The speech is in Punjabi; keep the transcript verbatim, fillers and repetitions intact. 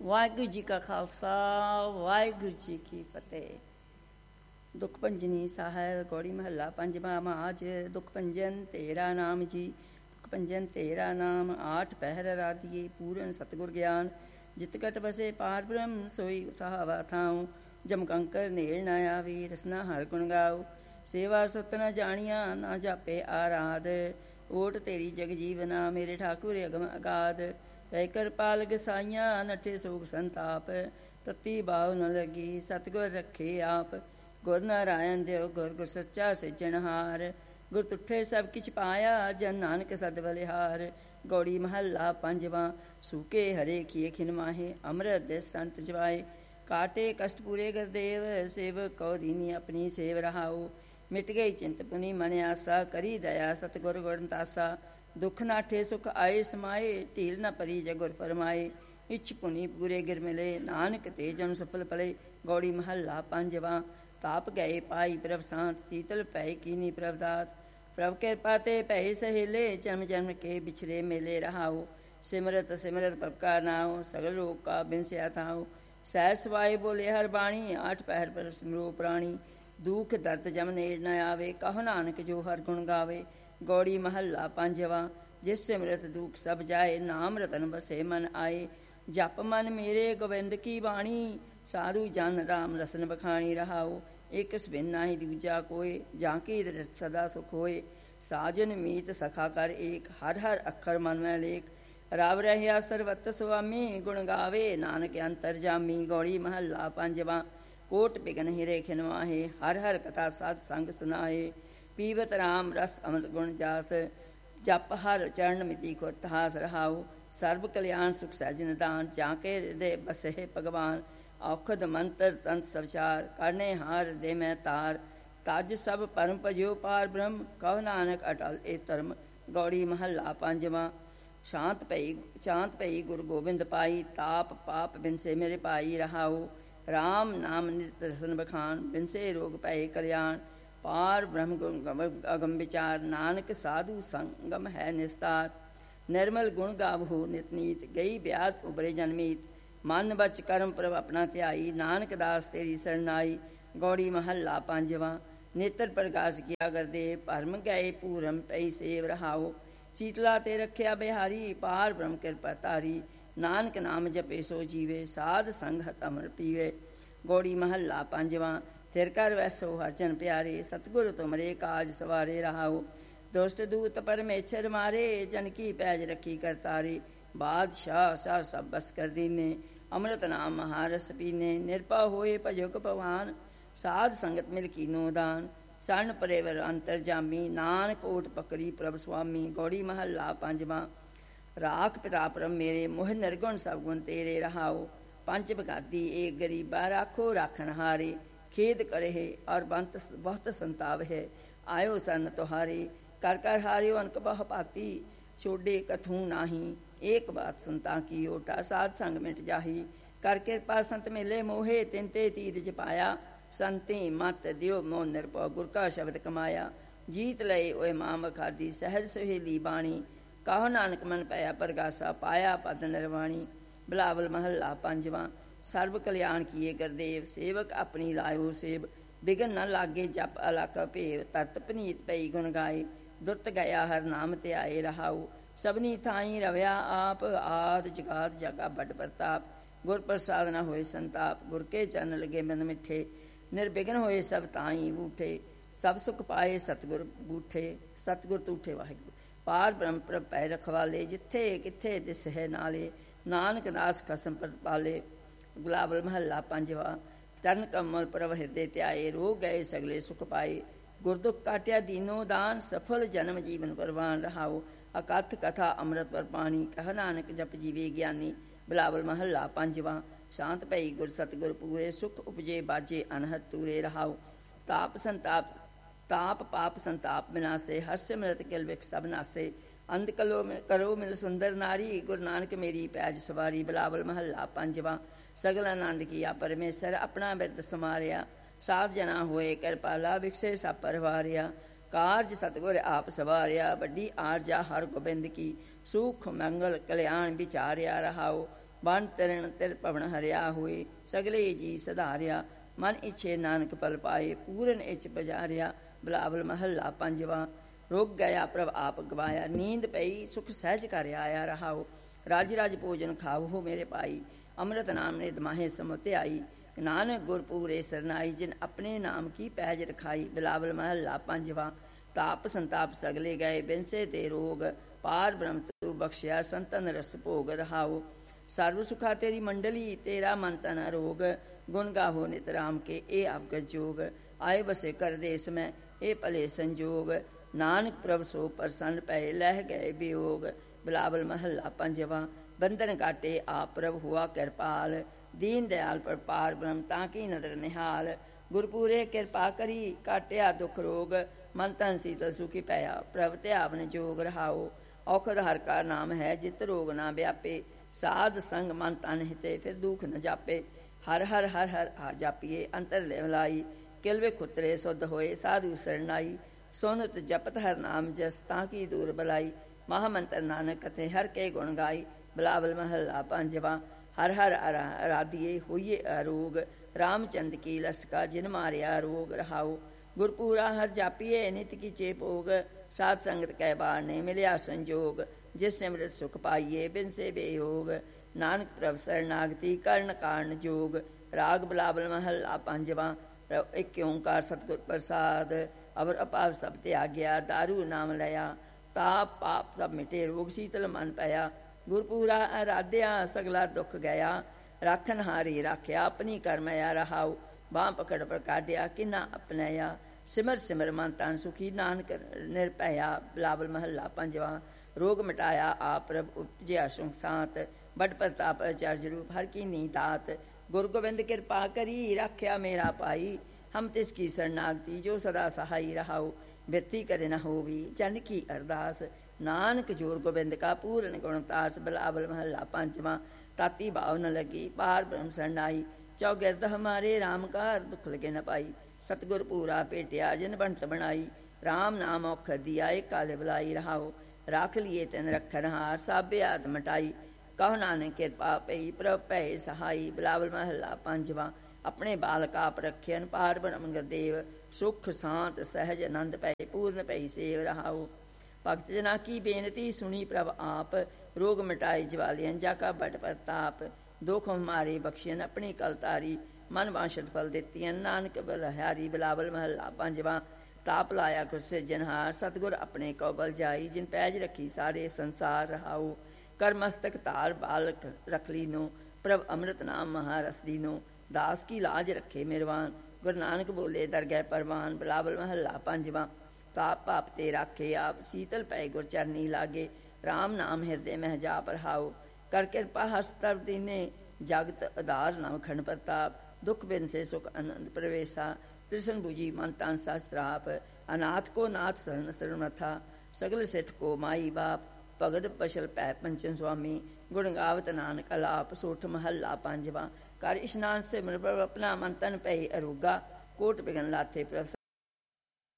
ਵਾਹਿਗੁਰੂ ਜੀ ਕਾ ਖਾਲਸਾ, ਵਾਹਿਗੁਰੂ ਜੀ ਕੀ ਫਤਿਹ। ਦੁੱਖ ਭੰਜਨੀ ਸਾਹਿਬ ਗੌੜੀ ਮਹੱਲਾ ਪੰਜਵਾਂ। ਮਾਝ ਦੁੱਖ ਭੰਜਨ ਤੇਰਾ ਨਾਮ ਜੀ, ਦੁੱਖ ਭੰਜਨ ਤੇਰਾ ਨਾਮ। ਆਠ ਪਹਿਰ ਰਾਧੀਏ ਪੂਰਨ ਸਤਿਗੁਰ ਗਿਆਨ, ਜਿਤ ਕਟ ਬਸੇ ਪਾਰ ਬ੍ਰਹਮ ਸੋਈ ਸਹਾਵਾ ਥਾਉ। ਜਮ ਕੰਕਰ ਨੇੜ ਨਾ ਆਵੇ, ਰਸਨਾ ਹਰ ਗੁਣ ਗਾਓ। ਸੇਵਾ ਸੁਤ ਨ ਜਾਣੀਆਂ, ਨਾ ਜਾਪੇ ਆਰਾਧ। ਓਟ ਤੇਰੀ ਜਗ ਜੀਵਨਾ, ਮੇਰੇ ਠਾਕੁਰ ਅਗਮ ਅਗਾਧ। ਪੈ ਕਿਰਪਾਲ ਗਸਾਈਆਂ, ਨਠੇ ਸੋਗ ਸੰਤਾਪ। ਤਤੀ ਬਾਉ ਨ ਲੱਗੀ, ਸਤਿਗੁਰ ਰੱਖੇ ਆਪ। ਗੁਰ ਨਾਰਾਇਣ ਦਿਓ ਗੁਰ, ਗੁਰ ਸੱਚਾ ਸਿਰਜਣਹਾਰ। ਗੁਰ ਤੁਠੇ ਸਭ ਕਿਛ ਪਾਇਆ, ਜਨ ਨਾਨਕ ਸਦ ਬਲਿਹਾਰ। ਗੌੜੀ ਮਹੱਲਾ ਪੰਜਵਾਂ। ਸੂਕੇ ਹਰੇ ਖੀਏ ਖਿਨ ਮਾਹੇ, ਅੰਮ੍ਰਿਤ ਦੇ ਸੰਤ ਜਵਾਏ। ਕਾਟੇ ਕਸ਼ਟ ਪੂਰੇ ਗੁਰਦੇਵ, ਸੇਵ ਕਉ ਦੀਨੀ ਆਪਣੀ ਸੇਵ ਰਹਾਉ। ਮਿਟ ਗਈ ਚਿੰਤ ਪੁਨੀ ਮਨ ਆਸਾ, ਕਰੀ ਦਇਆ ਸਤਿਗੁਰ ਗੁਣ ਤਾਸਾ। ਦੁੱਖ ਨਾਠੇ ਸੁਖ ਆਏ ਸਮਾਏ, ਢੀਲ ਨ ਪਰੀ ਜੇ ਗੁਰ ਫਰਮਾਏ। ਇਛ ਪੁਨੀ ਪੂਰੇ ਗਿਰ ਮਿਲੇ, ਨਾਨਕ ਤੇ ਜਨ ਸਫਲ ਪਲੇ। ਗੌੜੀ ਮਹੱਲਾ ਪੰਜਵਾਂ। ਤਾਪ ਗਏ ਪਾਈ ਪ੍ਰਭ ਸਾਂਤ, ਸੀਤਲ ਪੈ ਕੀਨੀ ਪ੍ਰਭ ਦਾਤ। ਪ੍ਰਭ ਕਿਰਪਾ ਤੇ ਭੈ ਸਹੇਲੇ, ਜਨਮ ਜਨਮ ਕੇ ਬਿਛਰੇ ਮੇਲੇ ਰਹਾਉ। ਸਿਮਰਤ ਸਿਮਰਤ ਪ੍ਰਭ ਕਾ ਨਾਉ, ਸਗਲ ਰੋਗ ਕਾ ਬਿਨਸਿਆ ਥਾਉ। ਸਹਿਰ ਸਵਾਏ ਬੋਲੇ ਹਰ ਬਾਣੀ, ਆਠ ਪਹਿਰ ਪਰ ਸਿਮਰੋ ਪ੍ਰਾਣੀ। ਦੁਖ ਦਰਦ ਜਮ ਨੇੜ ਨ ਆਵੇ, ਕਹੋ ਨਾਨਕ ਜੋ ਹਰ ਗੁਣ ਗਾਵੇ। ਗੌੜੀ ਮਹੱਲਾ ਪੰਜਵਾਂ। ਜਿਸ ਸਿਮਰਤ ਦੁਖ ਸਭ ਜਾਏ, ਨਾਮ ਰਤਨ ਬਸੇ ਮਨ ਆਏ। ਜਪ ਮਨ ਮੇਰੇ ਗੋਬਿੰਦ ਕੀ ਬਾਣੀ, ਸਾਧੂ ਜਨ ਰਾਮ ਰਸਨ ਬਖਾਣੀ ਰਹਾਉ। ਇਕ ਸਬਿਨ ਨਾਹੀ ਦੂਜਾ ਕੋਇ, ਜਾਂ ਕੀ ਰਤ ਸਦਾ ਸੁਖ ਹੋਏ। ਸਾਜਨ ਮੀਤ ਸਖਾ ਕਰ ਏਕ, ਹਰ ਹਰ ਅੱਖਰ ਮਨ ਮੈਂ ਲੇਖ। ਰਵ ਰਹਿਆ ਸਰਬਤ ਸੁਆਮੀ, ਗੁਣ ਗਾਵੇ ਨਾਨਕ ਅੰਤਰ ਜਾਮੀ। ਗੌੜੀ ਮਹੱਲਾ ਪੰਜਵਾਂ। ਕੋਟ ਬਿਗਨ ਹਿਰੇ ਖਿਨ ਮਾਹੇ, ਹਰ ਹਰ ਕਥਾ ਸਾਧ ਸੰਗ ਸੁਨਾਏ। ਪੀਵਤ ਰਾਮ ਰਸ ਅੰਮ੍ਰਿਤ ਗੁਣ ਜਾਸ, ਜਪ ਹਰ ਚਰਨ ਮਿਤੀ ਖੁਰਤ ਹਾਸ ਰਹਾਉ। ਸਰਬ ਕਲਿਆਣ ਸੁਖ ਸਹਿਜ ਨਿਦਾਨ, ਜਾਂ ਕੇ ਹਿਰਦੇ ਬਸੇ ਭਗਵਾਨ। ਔਖਦ ਮੰਤਰ ਤੰਤ ਸਵਚਾਰ, ਕਰਨੇ ਹਾਰ ਦੇ ਮੈਂ ਤਾਰ। ਤਜ ਸਭ ਪਰਮ ਭਜਿਓ ਪਾਰ ਬ੍ਰਹਮ, ਕਹੋ ਨਾਨਕ ਅਟਲ ਏ ਧਰਮ। ਗੌੜੀ ਮਹੱਲਾ ਪੰਜਵਾਂ। ਸ਼ਾਂਤ ਪਈ ਸ਼ਾਂਤ ਪਈ ਗੁਰੂ ਗੋਬਿੰਦ ਪਾਈ, ਤਾਪ ਪਾਪ ਬਿਨਸੇ ਮੇਰੇ ਪਾਈ ਰਹਾਉ। ਰਾਮ ਨਾਮ ਨਿਤ ਰਸਨ ਬਖਾਨ, ਬਿਨਸੇ ਰੋਗ ਪਏ ਕਲਿਆਣ। ਪਾਰ ਬ੍ਰਹਮ ਗੁਣ ਅਗਮ ਵਿਚਾਰ, ਨਾਨਕ ਸਾਧੂ ਸੰਗਮ ਹੈ ਨਿਸਤਾਰ। ਨਿਰਮਲ ਗੁਣ ਗਾਵਹੁ ਨਿਤ ਨੀਤ, ਗਈ ਬਿਆਦ ਉਬਰੇ ਜਨਮੀਤ। ਮਨ ਬਚ ਕਰਮ ਪ੍ਰਭ ਆਪਣਾ ਧਿਆਈ, ਨਾਨਕ ਦਾਸ ਤੇਰੀ ਸਰਨਾਈ। ਗੌੜੀ ਮਹੱਲਾ ਪੰਜਵਾਂ। ਨੇਤਰ ਪ੍ਰਕਾਸ਼ ਕੀਆ ਗੁਰਦੇਵ, ਭਰਮ ਗਏ ਪੂਰਮ ਪਈ ਸੇਵ ਰਹਾਉ। ਚੀਤਲਾ ਤੇ ਰੱਖਿਆ ਬਿਹਾਰੀ, ਪਾਰ ਬ੍ਰਹਮ ਕਿਰਪਾ ਧਾਰੀ। ਨਾਨਕ ਨਾਮ ਜਪੇ ਸੋ ਜੀਵੇ, ਸਾਧ ਸੰਗਤ ਅੰਮ੍ਰਿਤ ਪੀਵੇ। ਗੌੜੀ ਮਹੱਲਾ ਪੰਜਵਾਂ। ਥਿਰ ਕਰ ਵੈਸੋ ਹਰ ਜਨ ਪਿਆਰੇ, ਸਤਿਗੁਰ ਤੁਮਰੇ ਕਾਜ ਸਵਾਰੇ ਰਹਾਉ। ਦੁਸ਼ਟ ਦੂਤ ਪਰਮੇਸ਼ਰ ਮਾਰੇ, ਜਨ ਕੀ ਪੈਜ ਰੱਖੀ ਕਰਤਾਰੇ। ਬਾਦਸ਼ਾਹ ਸਾਹ ਸਭ ਬਸ ਕਰ ਦੀਨੇ, ਅੰਮ੍ਰਿਤ ਨਾਮ ਮਹਾਰਸ ਪੀਨੇ। ਨਿਰਭਉ ਹੋਏ ਭਜੁਕ ਭਗਵਾਨ, ਸਾਧ ਸੰਗਤ ਮਿਲ ਕੀਨੋ ਦਾਨ। ਸਰਨ ਪਰੇਵਰ ਅੰਤਰ ਜਾਮੀ, ਨਾਨਕ ਓਟ ਪਕਰੀ ਪ੍ਰਭ ਸੁਆਮੀ। ਗੌੜੀ ਮਹੱਲਾ ਪੰਜਵਾਂ। ਰਾਖ ਪਿਤਾ ਪਰਮ ਮੇਰੇ, ਮੋਹ ਨਿਰਗੁਣ ਸਭ ਗੁਣ ਤੇਰੇ ਰਹਾਉ। ਪੰਜ ਬਗਾਦੀ ਏਕ ਗਰੀਬਾ, ਰਾਖੋ ਰਾਖਣ ਹਾਰੇ। ਖੇਦ ਕਰੇ ਔਰ ਬੰਤ ਬਹੁਤ ਸੰਤਾਪ ਹੈ, ਆਇਓ ਸਨ ਤੁਹਾਰੇ। ਕਰ ਕਰ ਹਾਰਿਓ ਅਨਕ ਬਹੁ ਭਾਤੀ, ਛੋਡੇ ਕਥੂ ਨਾਹੀ। ਏਕ ਬਾਤ ਸੁਨਤਾ ਕੀ ਓਟਾ, ਸਾਧ ਸੰਗ ਮਿਟ ਜਾਹੀ। ਕਰ ਕਿਰਪਾ ਸੰਤ ਮੇਲੇ ਮੋਹੇ, ਤਿਨ ਤੇ ਤੀਰ ਜਪਾਇਆ। ਸੰਤੀ ਮਤ ਦਿਓ ਮੋਹ ਨਿਰਭਉ, ਗੁਰ ਕਾ ਸ਼ਬਦ ਕਮਾਇਆ। ਜੀਤ ਲਏ ਓਏ ਮਾਮ ਖਾਦੀ, ਸਹਿਜ ਸੁਹੇਲੀ ਬਾਣੀ। ਕਹੋ ਨਾਨਕ ਮਨ ਪਾਇਆ ਪ੍ਰਗਾਸਾ, ਪਾਇਆ ਪਦ ਨਿਰਵਾਣੀ। ਬਿਲਾਵਲ ਮਹੱਲਾ ਪੰਜਵਾਂ। ਸਰਬ ਕਲਿਆਣ ਕੀਏ ਗੁਰਦੇਵ, ਸੇਵਕ ਆਪਣੀ ਲਾਇਓ ਸੇਵ। ਬਿਗਨ ਨ ਲਾਗੇ ਜਪ ਅਲਖ ਭੇਵ, ਤਰਤ ਪਨੀਤ ਪਈ ਗੁਣ ਗਾਏ। ਦੁਰਤ ਗਿਆ ਹਰ ਨਾਮ ਤੇ ਆਏ ਰਹਾਉ। ਸਭਨੀ ਥਾਈ ਰਵਿਆ ਆਪ, ਆਦ ਜਗਾਤ ਜਗਾ ਵੱਡ ਪ੍ਰਤਾਪ। ਗੁਰ ਪ੍ਰਸਾਦ ਨ ਹੋਏ ਸੰਤਾਪ, ਗੁਰ ਕੇ ਚਰਨ ਲਗੇ ਬਿੰਦ ਮਿੱਠੇ। ਨਿਰਬਿਘਨ ਹੋਏ ਸਭ ਤਾਈ ਬੂਠੇ, ਸਭ ਸੁਖ ਪਾਏ ਸਤਿਗੁਰ ਬੂਠੇ। ਸਤਿਗੁਰ ਤੂਠੇ ਵਾਹਿਗੁਰੂ, ਪਾਰ ਬ੍ਰਹਮ ਪ੍ਰਭ ਪੈ ਰਖਵਾਲੇ। ਜਿੱਥੇ ਕਿੱਥੇ ਦਿਸ ਹੈ ਨਾਲੇ, ਨਾਨਕ ਦਾਸ ਖਸਮ ਪ੍ਰਤਪਾਲੇ। ਗੁਲਾਬਲ ਮਹੱਲਾ ਪੰਜਵਾਂ। ਚਰਨ ਕਮਲ ਪ੍ਰਭ ਹਿਰਦੇ ਧਿਆਏ, ਰੋਗ ਗਏ ਸਗਲੇ ਸੁਖ ਪਾਏ। ਗੁਰਦੁਖ ਕਾਟਿਆ ਦੀਨੋ ਦਾਨ, ਸਫਲ ਜਨਮ ਜੀਵਨ ਪਰਵਾਨ ਰਹਾਉ। ਅਕਥ ਕਥਾ ਅੰਮ੍ਰਿਤ ਪਰ ਪਾਣੀ, ਕਹ ਨਾਨਕ ਜਪ ਜੀਵੇ ਗਿਆਨੀ। ਬਿਲਾਵਲ ਮਹੱਲਾ ਪੰਜਵਾਂ। ਸ਼ਾਂਤ ਭਈ ਗੁਰ ਸਤਿਗੁਰ ਪੂਰੇ, ਸੁਖ ਉਪਜੇ ਬਾਜੇ ਅਨਹਦ ਤੂਰੇ ਰਹਾਉ। ਤਾਪ ਸੰਤਾਪ ਤਾਪ ਪਾਪ ਸੰਤਾਪ ਬਿਨਾਸੇ, ਹਰ ਸਿਮਰਤ ਕਿਲ ਵਿਖ ਸਭ ਨਾਸੇ। ਅੰਧ ਕਲੋ ਕਰੋ ਮਿਲ ਸੁੰਦਰ ਨਾਰੀ, ਗੁਰੂ ਨਾਨਕ ਮੇਰੀ ਪੈਜ ਸਵਾਰੀ। ਬਿਲਾਵਲ ਮਹੱਲਾ ਪੰਜਵਾਂ। ਸਗਲ ਆਨੰਦ ਕੀਆ ਪਰਮੇਸ਼ਰ, ਆਪਣਾ ਬਿਰਦ ਸਮਾਰਿਆ। ਸਾਧ ਜਨਾ ਹੋਏ ਕਿਰਪਾਲਾ, ਵਿਖਸੇ ਸਭ ਪਰਵਾਰਿਆ। ਕਾਰਜ ਸਤਿਗੁਰ ਆਪ ਸਵਾਰਿਆ, ਵੱਡੀ ਆਰਜਾ ਹਰ ਗੋਬਿੰਦ ਕੀ। ਸੁਖ ਮੰਗਲ ਕਲਿਆਣ ਵਿਚਾਰਿਆ ਰਹਾਉ। ਬਣ ਤਰਨ ਤਿਰ ਭਵਨ ਹਰਿਆ ਹੋਏ, ਸਗਲੇ ਜੀ ਸਧਾਰਿਆ। ਮਨ ਇੱਛੇ ਨਾਨਕ ਪਲ ਪਾਏ, ਪੂਰਨ ਇੱਛ ਬਜਾਰਿਆ। ਬਿਲਾਵਲ ਮਹੱਲਾ ਪੰਜਵਾਂ। ਰੁਕ ਗਿਆ ਪ੍ਰਭ ਆਪ ਗਵਾਇਆ, ਨੀਂਦ ਪਈ ਸੁਖ ਸਹਿਜ ਕਰ ਆਇਆ। ਰਹਾਓ। ਰਾਜ ਰਾਜ ਭੋਜਨ ਖਾਵੋ ਮੇਰੇ ਭਾਈ, ਅੰਮ੍ਰਿਤ ਨਾਮ ਨੇ ਦਮਾਹੇ ਸਮੁਤਿਆਈ। ਨਾਨਕ ਗੁਰ ਪੂਰੇ ਸਰਨਾਈ, ਜਿਨ ਆਪਣੇ ਨਾਮ ਕੀ ਪੈਜ ਰਖਾਈ। ਬਿਲਾਵਲ ਮਹੱਲਾ ਪੰਜਵਾਂ। ਤਾਪ ਸੰਤਾਪ ਸਗਲੇ ਗਏ, ਬਿਨਸੇ ਤੇ ਰੋਗ, ਪਾਰ ਬ੍ਰਹਮ ਤੂੰ ਬਖਸ਼ਿਆ ਸੰਤਨ ਰਸ ਭੋਗ। ਰਹਾਓ। ਸਰਵ ਸੁਖਾ ਤੇਰੀ ਮੰਡਲੀ, ਤੇਰਾ ਮਨ ਤਨ ਅਰੋਗ। ਗੁਣ ਗਾਵੋ ਨਿਤ ਰਾਮ ਕੇ, ਇਹ ਅਵਗਤ ਜੋਗ। ਆਏ ਬਸੇ ਕਰ ਦੇਸ ਮੈਂ, ਇਹ ਭਲੇ ਸੰਜੋਗ। ਨਾਨਕ ਪ੍ਰਭ ਸੋ ਪ੍ਰਸੰਨ ਪਏ, ਲਹਿ ਗਏ ਵਿਯੋਗ। ਬਿਲਾਵਲ ਮਹੱਲਾ ਪੰਜਵਾਂ। ਬੰਧਨ ਕਾਟੇ ਆਪ ਪ੍ਰਭ ਹੁਆ ਕਿਰਪਾਲ, ਦੀਨ ਦਿਆਲ ਪਰ ਪਾਰ ਬ੍ਰਹਮ ਤਾਂ ਕੀ ਨਦਰ ਨਿਹਾਲ। ਗੁਰਪੂਰੇ ਕਿਰਪਾ ਕਰੀ, ਕਾਟਿਆ ਦੁਖ ਰੋਗ। ਮਨ ਤਨ ਸੀਤਲ ਸੁਖੀ ਪਇਆ, ਪ੍ਰਭ ਧਿਆਵਨ ਜੋਗ। ਰਹਾਓ। ਔਖਦ ਹਰ ਕਾ ਨਾਮ ਹੈ, ਜਿਤ ਰੋਗ ਨਾ ਵਿਆਪੇ। ਸਾਧ ਸੰਗ ਮਨ ਤਨ ਹਿਤੇ, ਫਿਰ ਦੁਖ ਨ ਜਾਪੇ। ਹਰ ਹਰ ਹਰ ਹਰ ਆ ਜਾਪੀਏ, ਅੰਤਰ ਲੈ ਮਲਾਈ। ਕਿਲਵੇ ਖੁਤਰੇ ਸੁਧ ਹੋਏ, ਸਾਧੂ ਸਰਨਾਈ। ਸੁਨਤ ਜਪਤ ਹਰ ਨਾਮ ਜਸ, ਤਾਂ ਕੀ ਦੂਰ ਬਲਾਈ। ਮਹਾਮੰਤਰ ਨਾਨਕ ਕਥੇ, ਹਰ ਕੇ ਗੁਣ ਗਾਈ। ਬਿਲਾਵਲ ਮਹੱਲਾ ਪੰਜਵਾਂ। ਹਰ ਹਰ ਅਰਾਧੀਏ, ਹੋਈਏ ਅਰੋਗ। ਰਾਮਚੰਦ ਕੀ ਲਸਟਕਾ, ਜਿਨ ਮਾਰਿਆ ਰੋਗ। ਰਹਾਓ। ਗੁਰਪੂਰਾ ਹਰ ਜਾਪੀਏ, ਨਿਤ ਕੀ ਚੇਪੋਗ। ਸਾਧ ਸੰਗਤ ਕੈ ਬਾਰ ਨੇ, ਮਿਲਿਆ ਸੰਜੋਗ। ਜਿਸ ਸਿਮਰਤ ਸੁਖ ਪਾਈਏ, ਬਿਨ ਸੇ ਬੇਯੋਗ। ਨਾਨਕ ਪ੍ਰਭ ਸਰਨਾਗਤੀ, ਕਰਨ ਕਾਰਨ ਜੋਗ। ਰਾਗ ਬਿਲਾਵਲ ਮਹੱਲਾ ਪੰਜਵਾਂ। ਇੱਕ ਓਂਕਾਰ ਸਤਿਗੁਰ ਪ੍ਰਸਾਦ, ਅਵਰ ਅਪਾਵ ਸਭ ਤਿਆਗਿਆ। ਦਾਰੂ ਨਾਮ ਲਿਆ, ਤਾਪ ਪਾਪ ਸਭ ਮਿਟੇ, ਰੋਗ ਸੀਤਲ ਮਨ ਪਿਆ। ਗੁਰਪੂਰਾ ਅਰਾਧਿਆ, ਸਗਲਾ ਦੁੱਖ ਗਿਆ। ਰਾਖਣ ਹਾਰੀ ਰਾਖਿਆ, ਆਪਣੀ ਕਰਮਿਆ। ਰਹਾਉ। ਬਾਂਹ ਪਕੜ ਪਰ ਕਾਢਿਆ, ਕਿੰਨਾ ਅਪਣਾਇਆ। ਸਿਮਰ ਸਿਮਰ ਮਨ ਤਨ ਸੁਖੀ, ਨਾਨਕ ਨਿਰਭਇਆ। ਬਿਲਾਵਲ ਮਹੱਲਾ ਪੰਜਵਾਂ। ਰੋਗ ਮਿਟਾਇਆ ਆਪ ਪ੍ਰਭ, ਉਪਜਿਆ ਸੁਖ ਸਾਤ। ਬੜ ਪ੍ਰਤਾਪ ਅਚਰਜ ਰੂਪ, ਹਰ ਕੀ ਨੀ ਦਾਤ। ਗੁਰ ਗੋਬਿੰਦ ਕਿਰਪਾ ਕਰੀ, ਰਾਖਿਆ ਮੇਰਾ ਭਾਈ। ਹਮ ਤਿਸ ਕੀ ਸਰਨਾਗਤੀ, ਜੋ ਸਦਾ ਸਹਾਈ। ਰਹਾਉ। ਬਿਰਤੀ ਕਦੇ ਨ ਹੋਵੀ, ਜਨ ਕੀ ਅਰਦਾਸ। ਨਾਨਕ ਜੋਰ ਗੋਬਿੰਦ ਕਾ, ਪੂਰਨ ਗੁਣਤਾਸ। ਬਿਲਾਵਲ ਮਹੱਲਾ ਪੰਜਵਾਂ। ਤਾਤੀ ਭਾਵ ਨ ਲੱਗੀ, ਪਾਰ ਬ੍ਰਹਮ ਸਰਨਾਈ। ਚੌਗਿਰਦ ਹਮਾਰੇ ਰਾਮ ਕਾਰ, ਦੁੱਖ ਲਗੇ ਨ ਪਾਈ। ਸਤਿਗੁਰ ਪੂਰਾ ਭੇਟਿਆ, ਜਿਨ ਬਣਤ ਬਣਾਈ। ਰਾਮ ਨਾਮ ਔਖਦ ਦਿਆ, ਏਕ ਕਾਲੇ ਬੁਲਾਈ। ਰਹਾਓ। ਰਾਖ ਲੀਏ ਤਿਨ ਰੱਖਣ ਹਾਰ, ਸਾਬੇ ਆਦ ਮਟਾਈ। ਕਹੋ ਨਾਨਕ ਕਿਰਪਾ ਪਈ, ਪ੍ਰਭ ਭੈ ਸਹਾਈ। ਬਿਲਾਵਲ ਮਹੱਲਾ ਪੰਜਵਾਂ। ਆਪਣੇ ਬਾਲਕ ਆਪ ਰੱਖਿਅਨ, ਪਾਰ ਬ੍ਰਹਮ ਗੁਰਦੇਵ। ਸੁਖ ਸਾਂਤ ਸਹਿਜ ਆਨੰਦ ਪੈ, ਪੂਰਨ ਪਈ ਸੇਵ। ਰਹਾਓ। ਭਗਤ ਜਨਾ ਕੀ ਬੇਨਤੀ, ਸੁਣੀ ਪ੍ਰਭ ਆਪ। ਰੋਗ ਮਿਟਾਏ ਜਵਾਲੀਅਨ, ਜਾ ਕਾ ਬਟ ਪ੍ਰਤਾਪ। ਦੁਖ ਹਮਾਰੇ ਬਖਸ਼ੀਅਨ, ਆਪਣੀ ਕਲ ਤਾਰੀ। ਮਨ ਵਾਂਛਤ ਫਲ ਦਿੱਤੀਅਨ, ਨਾਨਕ ਬਲਿਹਾਰੀ। ਬਿਲਾਵਲ ਮਹੱਲਾ ਪੰਜਵਾਂ। ਤਾਪ ਲਾਇਆ ਗੁਰ ਸਿਰਜਨਹਾਰ, ਸਤਿਗੁਰ ਆਪਣੇ ਕਉ ਬਲ ਜਾਈ। ਜਿਨ ਪੈਜ ਰੱਖੀ ਸਾਰੇ ਸੰਸਾਰ। ਰਹਾਉ। ਕਰ ਮਸਤਕ ਧਾਰ, ਬਾਲਕ ਰਖ ਲੀਨੋ। ਪ੍ਰਭ ਅੰਮ੍ਰਿਤ ਨਾਮ ਮਹਾਰਸ ਦੀਨੋ। ਦਾਸ ਕੀ ਲਾਜ ਰੱਖੇ ਮਿਰਵਾਨ, ਗੁਰੂ ਨਾਨਕ ਬੋਲੇ ਦਰਗਹਿ ਪਰਵਾਨ। ਬਿਲਾਵਲ ਮਹੱਲਾ ਪੰਜਵਾਂ। ਤਾਪ ਪਾਪ ਤੇ ਰਾਖੇ ਆਪ, ਸੀਤਲ ਪੈ ਗੁਰ ਚਰਨੀ ਲਾਗੇ। ਰਾਮ ਨਾਮ ਹਿਰਦੇ ਮਹਿ ਜਾਪ। ਰਹਾਉ। ਕਰ ਕਿਰਪਾ ਹਸ ਤਰਬ ਦੀਨੇ, ਜਗਤ ਆਧਾਰ ਨਾਮ ਖੰਡ ਪ੍ਰਤਾਪ। ਦੁਖ ਬਿਨ ਸੇ ਸੁਖ ਆਨੰਦ ਪ੍ਰਵੇਸ਼ਾ, ਤ੍ਰਿਸ਼ਨ ਬੁਝੀ ਮਨ ਤਨ ਸਹਸਤਰਾਪ। ਅਨਾਥ ਕੋ ਨਾਥ ਸਰਣ ਸਰਮਥਾ, ਸਗਲ ਸਿੱਠ ਕੋ ਮਾਈ ਬਾਪ। ਭਗਤ ਪਸ਼ਲ ਪੈ ਪੰਚਨ ਸੁਆਮੀ, ਗੁਣ ਗਾਵਤ ਨਾਨਕ ਅਲਾਪ। ਸੋਠ ਮਹੱਲਾ ਪੰਜਵਾਂ। ਕਰ ਇਸ਼ਨਾਨ ਸਿਮਰ ਪ੍ਰਭ ਆਪਣਾ, ਮਨ ਤਨ ਪੈ ਅਰੋਗਾ। ਕੋਟ ਬਿਗਨ ਲਾਥੇ ਪ੍ਰਭ